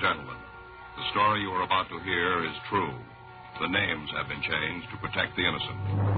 gentlemen, the story you are about to hear is true. The names have been changed to protect the innocent.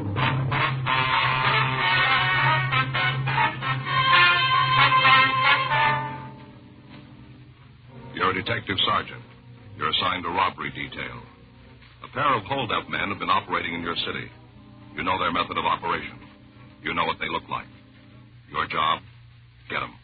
You're a detective sergeant. You're assigned to robbery detail. A pair of hold-up men have been operating in your city. You know their method of operation. You know what they look like. Your job, get them.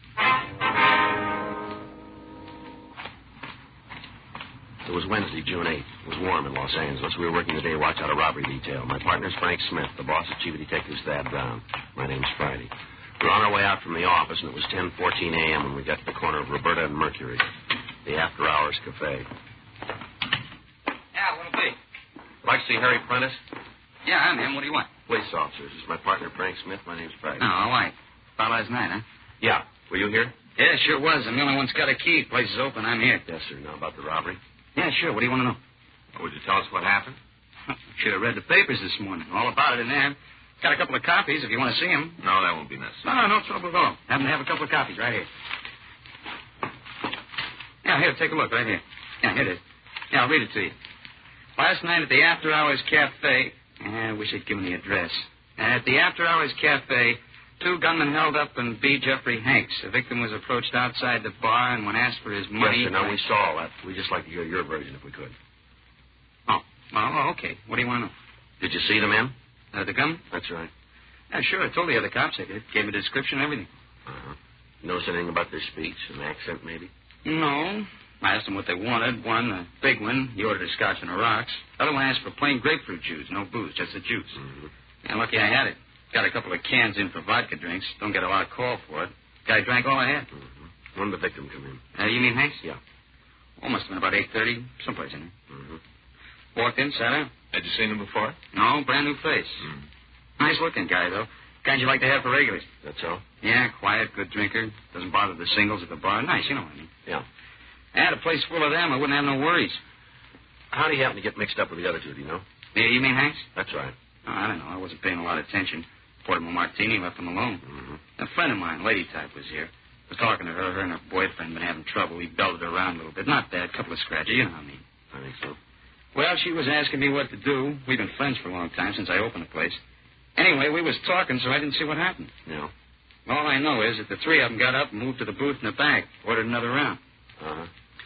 It was Wednesday, June 8th. It was warm in Los Angeles. We were working the day watch out of robbery detail. My partner's Frank Smith. The boss is Chief of Detectives Thad Brown. My name's Friday. We were on our way out from the office, and it was 10:14 a.m. when we got to the corner of Roberta and Mercury, the after-hours cafe. Yeah, what'll be? Like to see Harry Prentice? Yeah, I'm him. What do you want? Police officers. This is my partner, Frank Smith. My name's Friday. Oh, all right. About last night, huh? Yeah. Were you here? Yeah, sure was. I'm the only one that's got a key. Place is open. I'm here. Yes, sir. Now about the robbery? Yeah, sure. What do you want to know? Well, would you tell us what happened? Should have read the papers this morning. All about it in there. Got a couple of copies if you want to see them. No, that won't be necessary. No trouble at all. Happen to have a couple of copies right here. Yeah, here, take a look right here. Yeah, here it is. Yeah, I'll read it to you. Last night at the After Hours Cafe, I wish I'd given the address. At the After Hours Cafe, 2 gunmen held up and beat Jeffrey Hanks. The victim was approached outside the bar, and when asked for his money... Yes, sir. Now, we saw all that. We'd just like to hear your version if we could. Oh, okay. What do you want to know? Did you see the men? The gunmen? That's right. Yeah, sure. I told the other cops I did. Gave a description and everything. Uh-huh. Notice anything about their speech, an accent maybe? No. I asked them what they wanted. One, the big one, he ordered a scotch and a rocks. The other one asked for plain grapefruit juice, no booze, just the juice. Mm-hmm. And lucky I had it. Got a couple of cans in for vodka drinks. Don't get a lot of call for it. Guy drank all I had. Mm-hmm. When did the victim come in? You mean Hanks? Yeah. Must have been about 8:30, someplace in there. Mm-hmm. Walked in, sat down. Had you seen him before? No, brand new face. Mm. Nice-looking guy, though. Kind you like to have for regulars. That's all? Yeah, quiet, good drinker. Doesn't bother the singles at the bar. Nice, you know what I mean. Yeah. I had a place full of them. I wouldn't have no worries. How did he happen to get mixed up with the other two, do you know? Yeah, you mean Hanks? That's right. Oh, I don't know. I wasn't paying a lot of attention. Poured him a martini, left him alone. Mm-hmm. A friend of mine, lady type, was here. Was talking to her. Her and her boyfriend been having trouble. He belted her around a little bit. Not bad. Couple of scratches. You know what I mean. I think so. Well, she was asking me what to do. We've been friends for a long time, since I opened the place. Anyway, we was talking, so I didn't see what happened. No. All I know is that the 3 of them got up and moved to the booth in the back. Ordered another round. Uh-huh.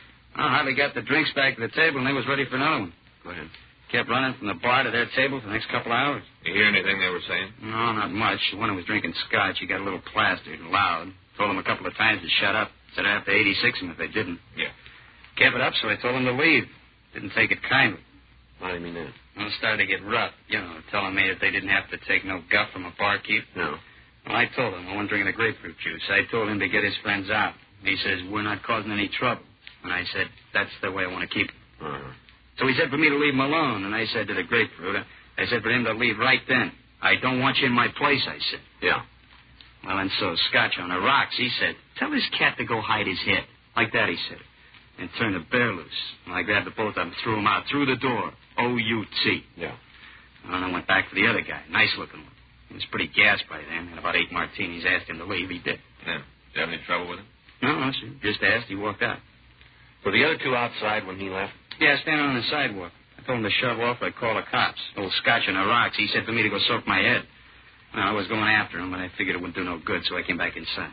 I hardly got the drinks back to the table, and they was ready for another one. Go ahead. Kept running from the bar to their table for the next couple of hours. You hear anything they were saying? No, not much. The one who was drinking scotch, he got a little plastered, loud. Told him a couple of times to shut up. Said I'd have to 86 him if they didn't. Yeah. Kept it up, so I told him to leave. Didn't take it kindly. How do you mean that? Well, it started to get rough, telling me that they didn't have to take no guff from a barkeep. No. Well, I told him I wasn't drinking the grapefruit juice. I told him to get his friends out. He says, we're not causing any trouble. And I said, that's the way I want to keep it. Uh-huh. So he said for me to leave him alone, and I said to the grapefruit, I said for him to leave right then. I don't want you in my place, I said. Yeah. Well, and so Scotch on the rocks, he said, tell this cat to go hide his head. Like that, he said. And turned the bear loose. And I grabbed the both of them, threw them out through the door. O-U-T. Yeah. And I went back for the other guy, nice-looking one. He was pretty gassed by then. Had about 8 martinis. Asked him to leave. He did. Yeah. Did you have any trouble with him? No, sir. Just asked. He walked out. Were the other 2 outside when he left? Yeah, standing on the sidewalk. I told him to shove off or I'd call the cops. Old Scotch on the rocks. He said for me to go soak my head. Well, I was going after him, but I figured it wouldn't do no good, so I came back inside.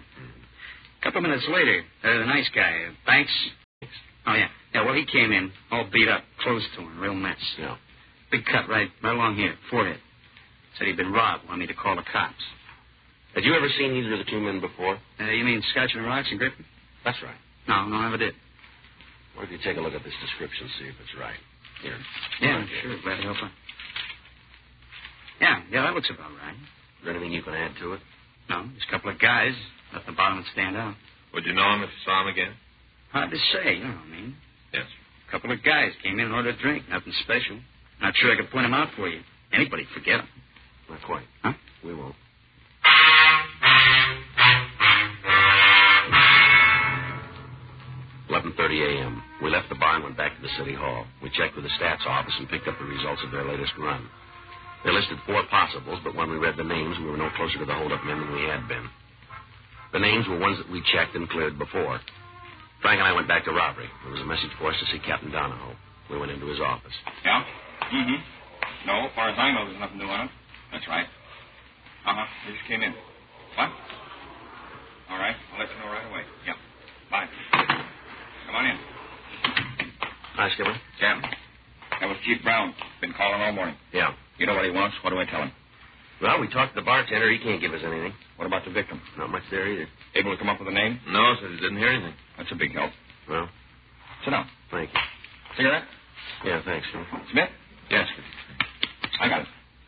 A couple of minutes later, the nice guy, Banks. Oh, yeah. Yeah, well, he came in, all beat up, clothes torn, real mess. Yeah. Big cut right along here, forehead. Said he'd been robbed, wanted me to call the cops. Had you ever seen either of the 2 men before? You mean Scotch and rocks and Griffin? That's right. No, never did. What if you take a look at this description, see if it's right? Here. Yeah, sure. Glad to help her. Yeah, that looks about right. Is there anything you can add to it? No, just a couple of guys. Nothing about them would stand out. Would you know him if you saw him again? Hard to say, you know what I mean. Yes. A couple of guys came in and ordered a drink. Nothing special. Not sure I could point them out for you. Anybody'd forget them. Not quite. Huh? We won't. A.m. We left the bar and went back to the city hall. We checked with the stats office and picked up the results of their latest run. They listed 4 possibles, but when we read the names, we were no closer to the hold-up men than we had been. The names were ones that we checked and cleared before. Frank and I went back to robbery. There was a message for us to see Captain Donahoe. We went into his office. Yeah? Mm-hmm. No, as far as I know, there's nothing new on it. That's right. Uh-huh. They just came in. What? All right. I'll let you know right away. Yeah. Bye. Come on in. Hi, Skipper. Captain. That was Chief Brown. Been calling all morning. Yeah. You know what he wants? What do I tell him? Well, we talked to the bartender. He can't give us anything. What about the victim? Not much there either. Able to come up with a name? No, said he didn't hear anything. That's a big help. Well, Sit down. thank you. Cigarette? Yeah, thanks, sir. Smith? Yes. I got it.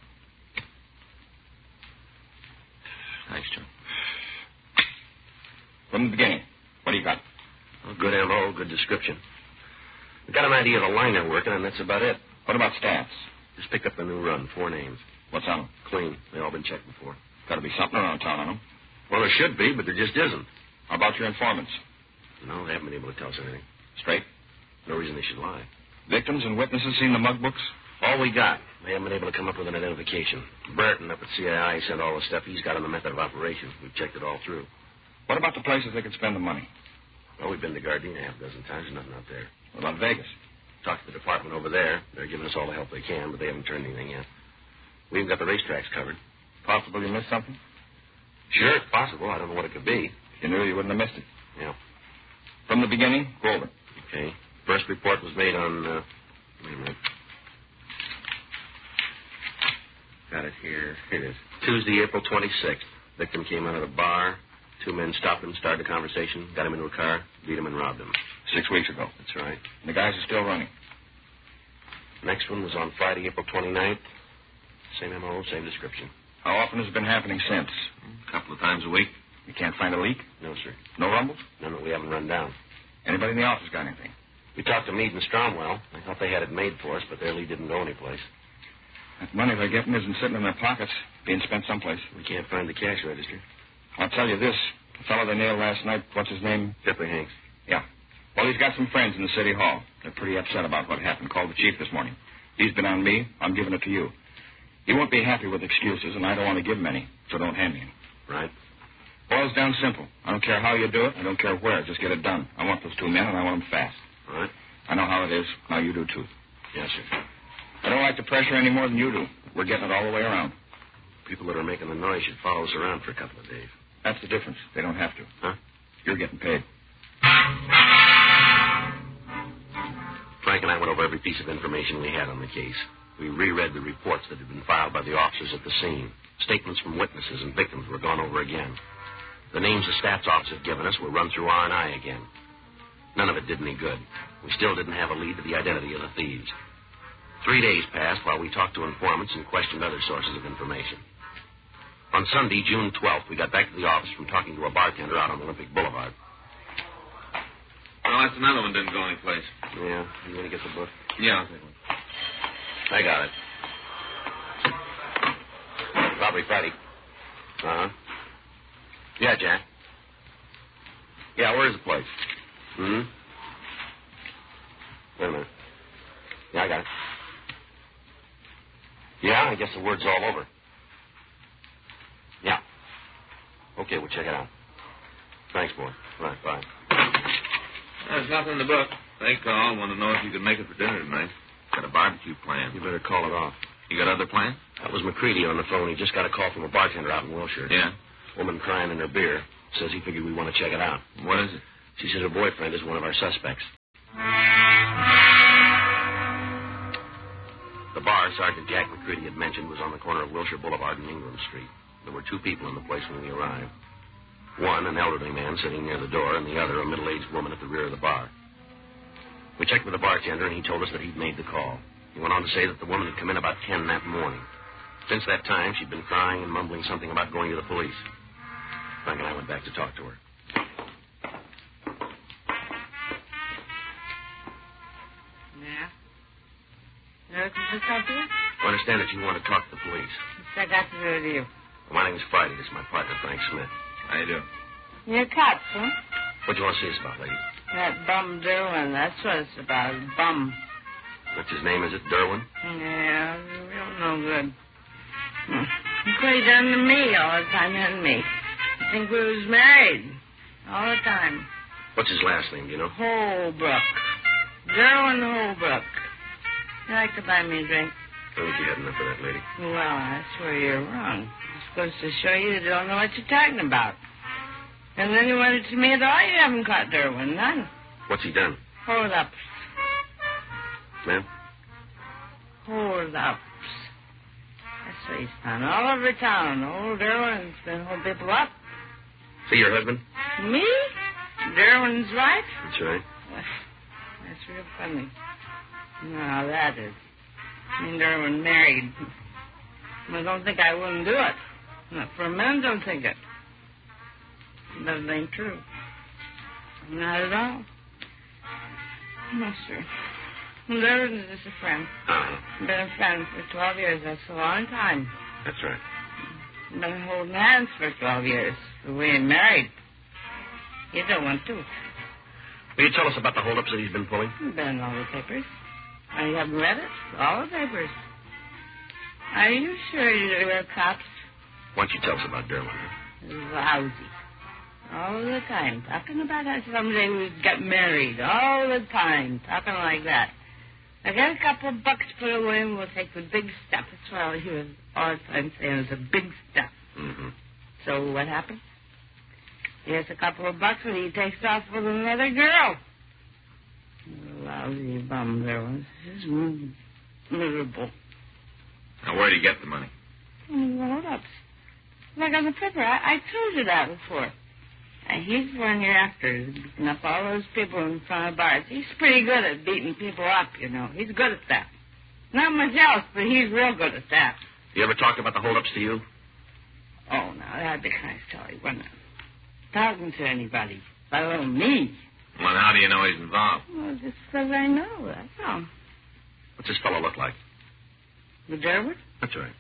Thanks, Joe. From the beginning. What do you got? Well, good M.O., good description. We got an idea of the line they're working, and that's about it. What about staffs? Just picked up a new run, 4 names. What's on them? Clean. They all been checked before. Got to be something around town on them. Well, there should be, but there just isn't. How about your informants? No, they haven't been able to tell us anything. Straight? No reason they should lie. Victims and witnesses seen the mug books? All we got. They haven't been able to come up with an identification. Burton up at CII sent all the stuff he's got on the method of operation. We've checked it all through. What about the places they could spend the money? Well, we've been to Gardena half a dozen times. There's nothing out there. What about Vegas? Talked to the department over there. They're giving us all the help they can, but they haven't turned anything yet. We even got the racetracks covered. Possible you missed something? Sure, it's possible. I don't know what it could be. If you knew, you wouldn't have missed it. Yeah. From the beginning, go over. Okay. First report was made on, wait a minute. Got it here. Here it is. Tuesday, April 26th. Victim came out of the bar. 2 men stopped him, started a conversation, got him into a car, beat him, and robbed him. 6 weeks ago. That's right. And the guys are still running. Next one was on Friday, April 29th. Same M.O., same description. How often has it been happening since? A couple of times a week. You can't find a leak? No, sir. No rumbles? None that we haven't run down. Anybody in the office got anything? We talked to Meade and Stromwell. They thought they had it made for us, but their lead didn't go anyplace. That money they're getting isn't sitting in their pockets, being spent someplace. We can't find the cash register. I'll tell you this. The fellow they nailed last night, what's his name? Pippa Hanks. Yeah. Well, he's got some friends in the city hall. They're pretty upset about what happened. Called the chief this morning. He's been on me. I'm giving it to you. He won't be happy with excuses, and I don't want to give him any, so don't hand me any. Right. Boils down simple. I don't care how you do it. I don't care where. Just get it done. I want those 2 men, and I want them fast. All right. I know how it is. Now you do, too. Yes, sir. I don't like the pressure any more than you do. We're getting it all the way around. People that are making the noise should follow us around for a couple of days. That's the difference. They don't have to. Huh? You're getting paid. Frank and I went over every piece of information we had on the case. We reread the reports that had been filed by the officers at the scene. Statements from witnesses and victims were gone over again. The names the staff's office had given us were run through R&I again. None of it did any good. We still didn't have a lead to the identity of the thieves. 3 days passed while we talked to informants and questioned other sources of information. On Sunday, June 12th, we got back to the office from talking to a bartender out on Olympic Boulevard. Well, that's another one didn't go anyplace. Yeah, you going to get the book? Yeah, I'll take one. I got it. Robbery Friday. Uh-huh. Yeah, Jack. Yeah, where's the place? Hmm? Wait a minute. Yeah, I got it. Yeah, I guess the word's all over. Yeah. Okay, we'll check it out. Thanks, boy. All right, bye. There's nothing in the book. They called, want to know if you could make it for dinner tonight. Got a barbecue plan. You better call it off. You got other plans? That was McCready on the phone. He just got a call from a bartender out in Wilshire. Yeah? Woman crying in her beer. Says he figured we want to check it out. What is it? She says her boyfriend is one of our suspects. The bar Sergeant Jack McCready had mentioned was on the corner of Wilshire Boulevard and Ingram Street. There were 2 people in the place when we arrived. One, an elderly man sitting near the door, and the other, a middle-aged woman at the rear of the bar. We checked with the bartender, and he told us that he'd made the call. He went on to say that the woman had come in about 10 that morning. Since that time, she'd been crying and mumbling something about going to the police. Frank and I went back to talk to her. Yeah? You looking for something? I understand that you want to talk to the police. What's that got to do with you? Well, my name's Friday. This is my partner, Frank Smith. How you doing? You're cops, huh? What do you want to see us about, lady? That bum Derwin, that's what it's about. Bum. What's his name, is it? Derwin? Yeah, real no good. Look what he done to me all the time, didn't me? I think we was married all the time. What's his last name, do you know? Holbrook. Derwin Holbrook. You like to buy me a drink? I think you had enough of that, lady. Well, that's where you're wrong. I'm supposed to show you don't know what you're talking about. And then you wanted to me at all, you haven't caught Derwin. None. What's he done? Hold up. Ma'am? Hold up. That's what he's done. All over town. Old Derwin's been holding people up. See your husband? Me? Derwin's wife? That's right. That's real funny. No, that is. Me and Derwin married. I don't think I wouldn't do it. Not for a minute, don't think it. But it ain't true. Not at all. No, sir. Derwin is just a friend. Uh-huh. Been a friend for 12 years. That's a long time. That's right. Been holding hands for 12 years. But we ain't married. You don't want to. Will you tell us about the holdups that he's been pulling? Been in all the papers. Oh, you haven't read it? All the papers. Are you sure you were cops? Why don't you tell us about Derwin? Lousy. All the time. Talking about how someday we'd get married. All the time. Talking like that. I got a couple of bucks put away and we'll take the big stuff. That's what he was all the time saying. It's a big stuff. Mm-hmm. So what happened? He has a couple of bucks and he takes off with another girl. Lousy bum there was. Just miserable. Now, where'd he get the money? Hold up. Like on the paper. I told you that before. He's the one you're after. He's beating up all those people in front of bars. He's pretty good at beating people up, you know. He's good at that. Not much else, but he's real good at that. You ever talked about the holdups to you? Oh, now, that'd be kind of silly, wouldn't it? Talking to anybody, let alone me. Well, how do you know he's involved? Well, just because I know, that's all. What's this fellow look like? The Derwin? That's right.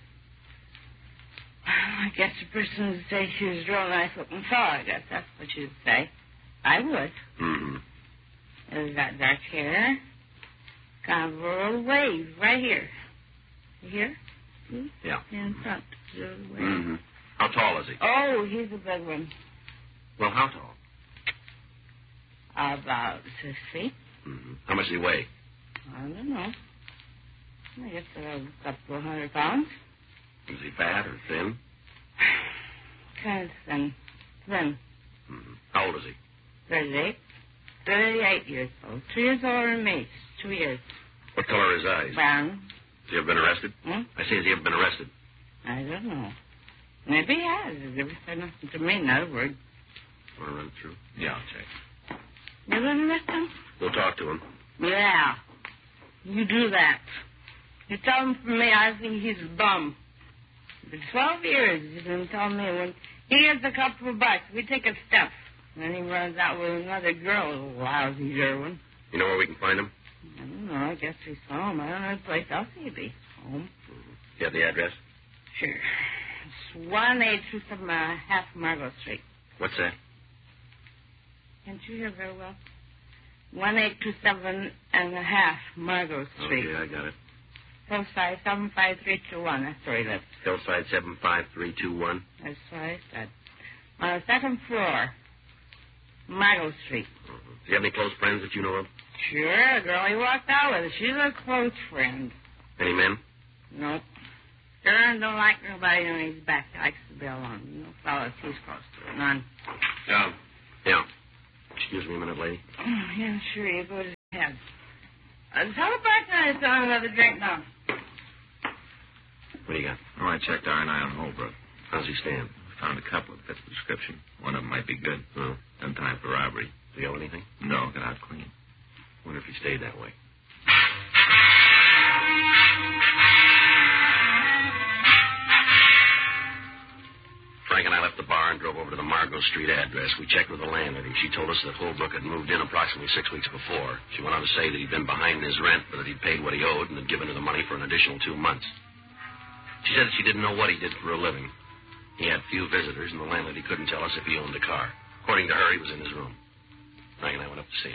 I guess the person would say she was a real nice-looking fellow. I guess that's what you'd say. I would. Mm-hmm. He's got dark hair. Kind of a little wave right here. You hear? See? Yeah. In front. Little wave. Mm-hmm. How tall is he? Oh, he's a big one. Well, how tall? About 6 feet. Mm-hmm. How much does he weigh? I don't know. I guess a couple of 100 pounds. Is he fat or thin? Kind of thin. Thin. Mm-hmm. How old is he? 38. 38 years old. 2 years older than me. 2 years. What color are his eyes? Brown. Has he ever been arrested? Hmm? I say, has he ever been arrested? I don't know. Maybe he has. He's never said nothing to me, not a word. Want to run it through? Yeah, I'll check. You gonna arrest him? We'll talk to him. Yeah. You do that. You tell him from me I think he's a bum. For 12 years, he's been telling me when he gets a couple of bucks, we take a step. And then he runs out with another girl, lousy Derwin. You know where we can find him? I don't know. I guess he's home. I don't know any place else he'd be. Home? Mm-hmm. You have the address? Sure. It's 1827 half Margot Street. What's that? Can't you hear very well? 1827 and a half Margot Street. Okay, I got it. Hillside 75321. That's where he lives. Hillside 75321. That's what I said. On the second floor, Margot Street. Mm-hmm. Do you have any close friends that you know of? Sure, the girl he walked out with. She's a close friend. Any men? Nope. Sure don't like nobody on his back. He likes to be alone. No fellas he's close to. None. Yeah. Yeah. Excuse me a minute, lady. Oh, yeah, sure. You go to ahead. Tell the bartender to throw another drink now. What do you got? Oh, I checked R&I on Holbrook. How's he stand? Found a couple that fit the description. One of them might be good. Oh. No time for robbery. Do you owe anything? No, got out clean. Wonder if he stayed that way. Frank and I left the bar and drove over to the Margot Street address. We checked with the landlady. She told us that Holbrook had moved in approximately 6 weeks before. She went on to say that he'd been behind in his rent, but that he'd paid what he owed and had given her the money for an additional 2 months. She said that she didn't know what he did for a living. He had few visitors, and the landlady couldn't tell us if he owned a car. According to her, he was in his room. Frank and I went up to see him.